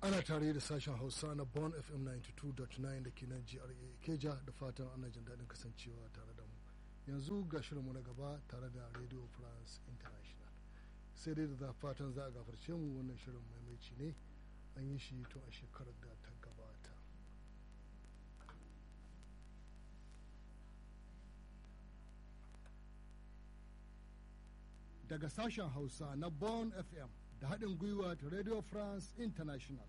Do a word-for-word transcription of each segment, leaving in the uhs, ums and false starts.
ana tare da sashen hausa na Born F M ninety two point nine da ke nan G R A Keja, da fatan ana jin daɗin kasancewa tare da mu. Yanzu ga shirinmu na gaba tare da Radio France International. Sai dai da fatan za a gafarce mu, wannan shirin maimaici ne, an yi shi tun a shekarar da ta gabata. Daga sashen hausa na Born F M da haɗin gwiwa ta Radio France International.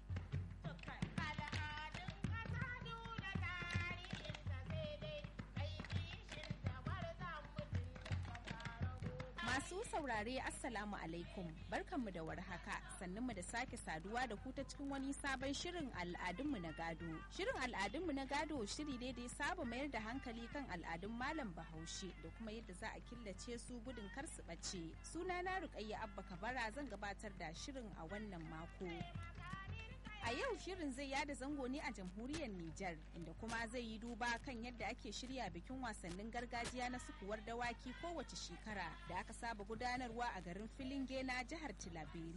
Masu saurare Assalamu alaikum, barkanmu da warhaka, sannunmu da sake saduwa da ku ta cikin wani sabon shirin al'adunmu na gado. Shirin al'adunmu na gado shiri ne da ya saba mayar da hankali kan al'adun Malam Bahaushe da kuma yadda za a killace su gudun kar su ɓace. Sunana Rukayya Abba Kabara, zan gabatar da shirin a wannan mako. A yau shirin zai yada zango ne a jamhuriyar Nijar, inda kuma zai yi duba kan yadda ake shirya bikin wasannin gargajiya na sukuwar dawaki kowace shekara da aka saba gudanarwa a garin Filinge na jihar Tilaberi.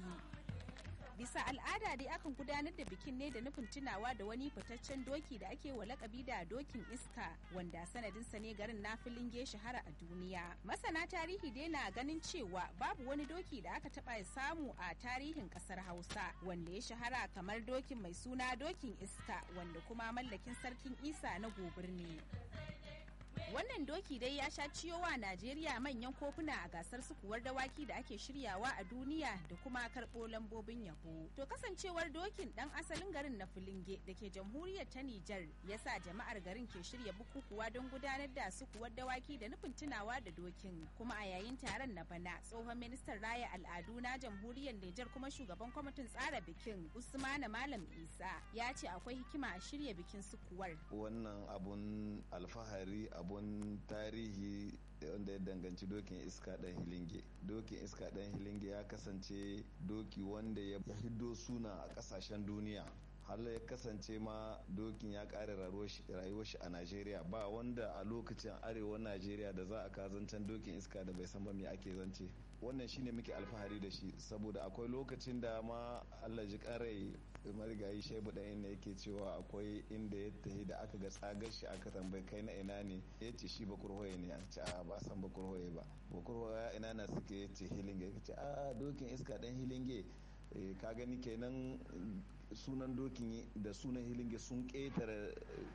Bisa al'ada dai akan gudanar da bikin ne da nufin tunawa da wani fitaccen doki da ake wa lakabi da dokin iska, wanda sanadinsa ne garin na Filinge shahara a duniya. Masana tarihi dai na ganin cewa babu wani doki da aka taba samu a tarihin kasar Hausa wanda ya shahara kamar dokin mai suna dokin iska, wanda kuma mallakin sarkin Isa na Gobir ne. Wannan doki dai ya sha ciyowa Najeriya manyan kofuna a gasar sukuwar dawaki da ake shiryawa a duniya da kuma karɓo lambobin yabo. To kasancewar dokin ɗan asalin garin na Filinge da ke jamhuriyar ta Nijar ya sa jama'ar garin ke shirya bukukuwa don gudanar da sukuwar dawaki da nufin tunawa da dokin. Kuma a yayin taron na bana, tsohon ministan raya al'adu na jamhuriyar Nijar kuma shugaban kwamitin tsara bikin Usmana Malam Isa ya ce akwai hikima a shirya bikin sukuwar. Wannan abun alfahari, abun tarihi wanda ya danganci dokin iska dan hilinge. Dokin iska dan hilinge ya kasance doki wanda ya hiddo suna a kasashen duniya, har ya kasance ma dokin ya kare rayuwar shi a Najeriya. Ba wanda a lokacin arewa Najeriya da za a kazancen dokin iska da bai san ba me ake zance. Wannan shine muke alfahari da shi, saboda akwai lokacin da ma Allah ji karai marigayi Shaibu dan ne yake cewa akwai inda ya tafi da aka ga tsagar shi aka tambayi kai na ina ne, ya ce shi bakurhoye ne. A ce a ba san bakurhoye ba, bakurhoye ina na suke, ya ce hilinge. Ya ce a dokin iska dan hilinge. Ka gani kenan sunan dokin da sunan hilinge sun ƙetare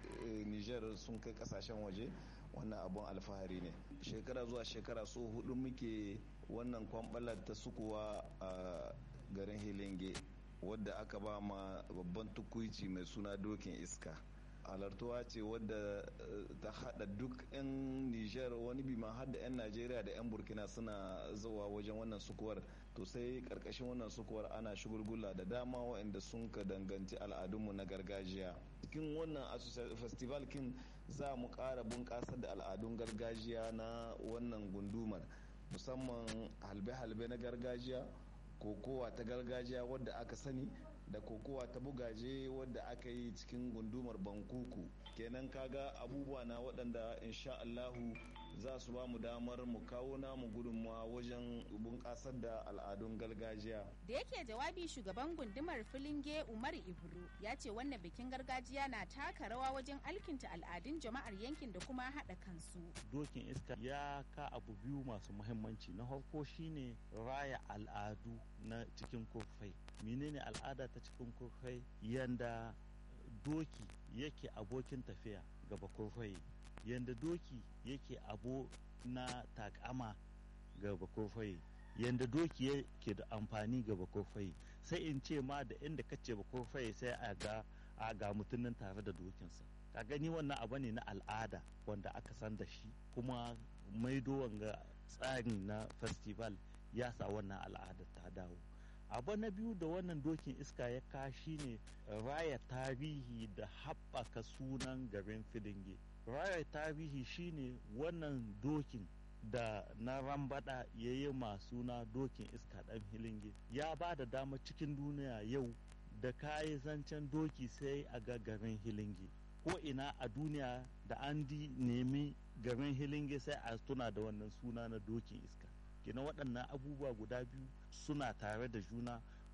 Nijar, sun kai kasashen waje. Wannan abun alfahari ne. Shekara zuwa shekara so hudu muke wannan kwambalar ta sukuwa a garin hilinge, wadda aka ba ma babban tukuici mai suna dokin iska. Halartuwa ce wadda ta hada duk 'yan Nijar, wani bi ma hada 'yan Najeriya da 'yan Burkina suna zuwa wajen wannan sukuwar. To sai karkashin wannan sukuwar ana shugulgula da dama waɗanda sun ka danganci al'adunmu na gargajiya. Cikin wannan festival kin za mu ƙara bunƙasar da al'adun gargajiya na wannan gundumar, musamman halbe-halbe na gargajiya, kokowa ta gargajiya wadda aka sani, da kokowa ta bugaje wadda aka yi cikin gundumar Bankuku. Kenan kaga abubuwa na waɗanda insha Allahu za su ba mu damar mu kawo namu gudunmawa wajen bunƙasar da al'adun gargajiya. Da yake jawabi, shugaban gundumar Filinge Umar Ibro ya ce wannan bikin gargajiya na taka rawa wajen alkinta al'adun jama'ar yankin da kuma haɗa kansu. Dokin iska ya ka abu biyu masu muhimmanci. Na farko shine raya al'adu na cikin kurfai. Menene al'ada ta cikin kurfai? Yanda doki yake abokin tafiya gaba kurfai, yanda doki yake abo na takama ga bakurfai, yanda doki yake da amfani ga bakurfai. Sai in ce ma da inda kace bakurfai sai a ga a ga mutumin tare da dokinsa. Ka gani wannan abu ne na al'ada wanda aka san da shi, kuma maido wanga tsarin na festival ya sa wannan al'ada ta dawo. Abu na biyu da wannan dokin iska ya kashi ne raya tarihi da haɓaka sunan garin Filinge. Raya tarihi shine wannan dokin da na rambada ya yi suna dokin iska ɗan hilinge, ya ba da dama cikin duniya yau da kayi zancen doki sai a ga garin hilinge. Ko ina a duniya da an di nemi garin hilinge sai a tuna da wannan suna na dokin iska. Kina waɗannan abubuwa guda biyu suna tare da juna,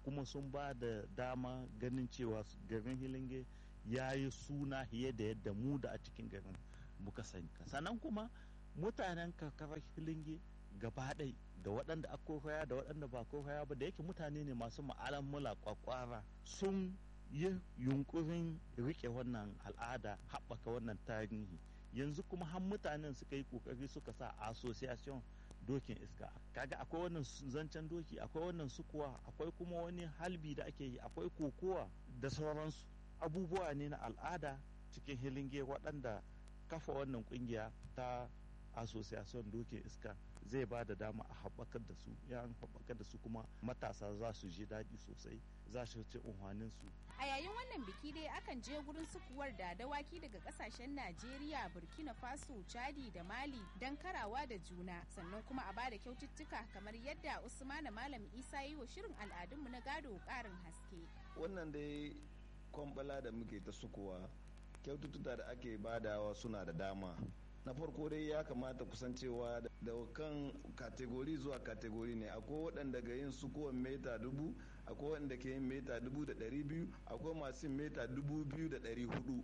kuma sun ba da dama ganin cewa garin Hilinge ya yi suna fiye da yadda mu da a cikin garin muka sani. Sannan kuma mutanen karkarar Hilinge gaba ɗai da waɗanda a kohaya da waɗanda ba kohaya ba, da yake mutane ne masu ma'alamula kwakwara, sun yi yunkurin rike wannan al'ada, haɓaka wannan tarihi. Yanzu kuma har mutanen suka yi kokari suka sa association dokin iska. Kaga akwai wannan zancen doki, akwai wannan sukuwa, akwai kuma wani halbi da ake yi, akwai kokowa da sauransu. Abubuwa ne na al'ada cikin Hilinge waɗanda kafa wannan kungiya ta association dokin iska zai ba da dama a haɓakar da su. Yan haɓakar da su kuma matasa za su ji daɗi sosai, za su ci unhwanin su. A yayin wannan biki dai akan je gurin sukuwar da dawaki daga kasashen Najeriya, Burkina Faso, Chadi da Mali don karawa da juna, sannan kuma a bada kyaututtuka kamar yadda Usmana Malam Isa yi wa shirin al'adunmu na gado ƙarin haske. Wannan dai kwambala da muke ta sukuwa, kyaututtuka da ake badawa suna da dama. Na farko dai ya kamata kusancewa da kan kategori zuwa kategori ne. Akwai waɗanda ga yin sukuwan mita dubu, akwai waɗanda ke yin mita dubu da ɗari biyu, akwai masu yin mita dubu biyu da ɗari hudu.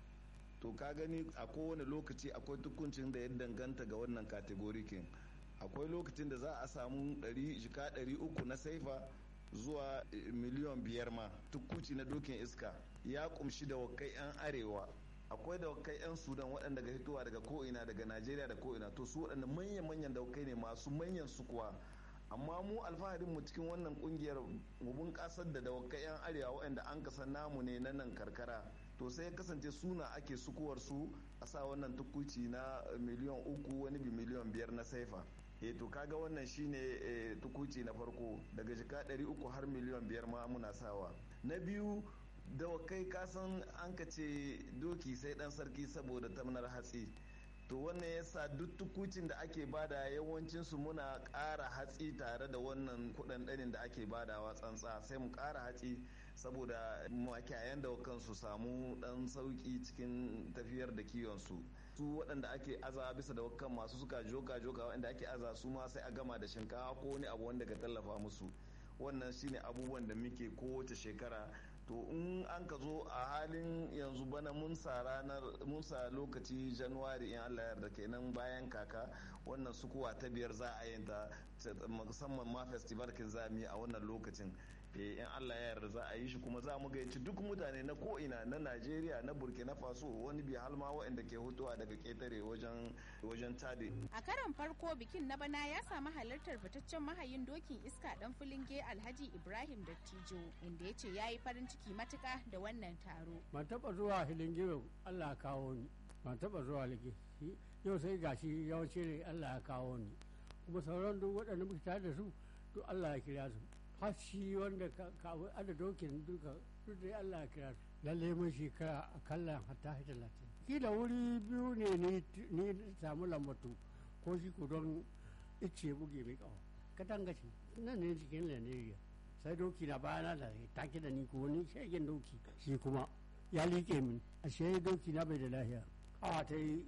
To ka gani a kowane lokaci akwai tukuncin da ya danganta ga wannan kategori kin. Akwai lokacin da za a samu ɗari jika ɗari uku na saifa zuwa miliyan biyar ma. Tukuci na dokin iska ya kumshi da wakai 'yan arewa, akwai dawakai 'yan sudan waɗanda ga hitowa daga ko'ina, daga najeriya da ko'ina. To su waɗanda manyan-manyan dawakai ne masu manyan sukuwa. Amma mu alfaharin mu cikin wannan kungiyar mu bunƙasar da dawakai 'yan arewa waɗanda an kasa namu ne na nan karkara. To sai ya kasance suna ake sukuwar su a sa wannan tukuci na miliyan uku, wani bi miliyan biyar na saifa. E to kaga wannan shine e, tukuci na farko, daga jika ɗari uku har miliyan biyar ma muna sawa. Na biyu, dawakai kasan an ka ce doki sai dan sarki saboda tamnar hatsi. To wannan yasa duk tukucin da ake bada yawancinsu muna ƙara hatsi tare da wannan kuɗaɗen da ake badawa tsantsa, sai mu ƙara hatsi saboda makiyayan dawakan su samu ɗan sauƙi cikin tafiyar da kiwon su. Su waɗanda ake aza bisa dawakan masu suka joka joka waɗanda ake aza su ma sai a gama da shinkafa ko wani abu wanda ka tallafa musu. Wannan shine abubuwan da muke kowace shekara. To in an ka zo a halin yanzu bana mun sa ranar mun sa lokaci Januwari in Allah yarda kenan bayan kaka, wannan sukuwa ta biyar za a yin ta musamman ma festival kin za mu yi a wannan lokacin. Eh in Allah ya yarda za a yi shi kuma za mu gayyaci duk mutane na ko'ina na Najeriya, na Burkina Faso, wani bi halma waɗanda ke hutuwa daga ketare wajen wajen Chade. A karon farko bikin na bana ya samu halartar fitaccen mahayin dokin iska dan Filinge Alhaji Ibrahim Dattijo, inda ya ce ya yi farin ciki matuka da wannan taro. Ban taɓa zuwa Filinge, Allah ya kawo ni. Ban taɓa zuwa Lige. Yau sai gashi yawanci ne Allah ya kawo ni. Kuma sauran duk waɗanda muke tare da su duk Allah ya kira su. Har shi wanda kawo ada dokin duka duk dai Allah ya kira su. Lalle mun shekara akalla hatta talatin. Kila wuri biyu ne ni samu lambatu ko shi ko don ice buge mai kawo. Katanga ce nan ne cikin Laneriya. Sai doki na bayana da take da ni ko wani shegen doki shi kuma ya liƙe min. Ashe doki na bai da lafiya. Kawa ta yi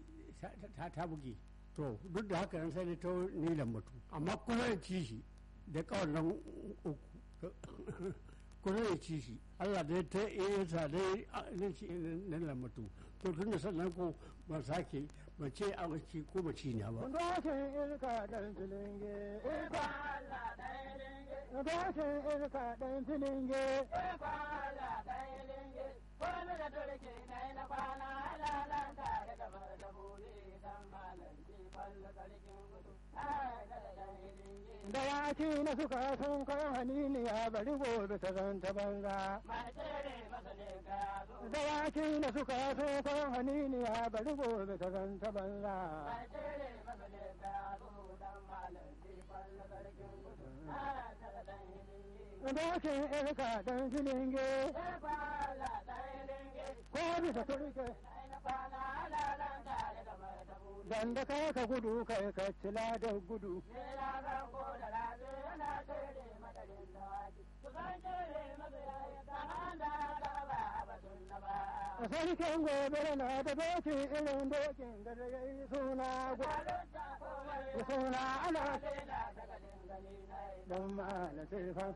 ta buge. To duk da haka nan sai da ta ni lambatu. Amma kula da ci shi da kawai nan uku kula da ci shi. Allah dai ta iya sa dai na lambatu. To tun da sannan ko ba sake ba ce a wace ko ba ci na ba. Dokin irka dan filinge, irka Allah dan filinge. Dokin irka dan filinge, irka Allah dan filinge. Wani da turke na na kwana lalanta da gabar da buri dan malanci kwallo sarkin gudu. Da yaki na suka sun kan haniniya bari gobe ta zanta banza. Da yaki na suka sun kan haniniya bari gobe ta zanta banza. Dokin irka dan filinge, ko bisa turke. Dan da kai ka gudu kai ka cila da gudu. A sarkin gobe na da doki irin dokin da da yi suna suna ana dan ma na sirfa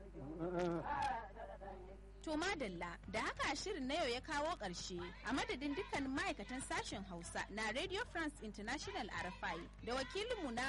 To madalla da haka shirin na yau ya kawo ƙarshe a madadin dukkanin ma'aikatan sashen Hausa na Radio France International R F I da wakilinmu na